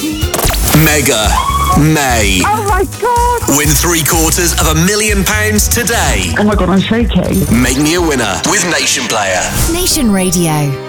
Mega May. Oh my God. Win £750,000 today. Oh my God, I'm shaking. Make me a winner with Nation Player. Nation Radio.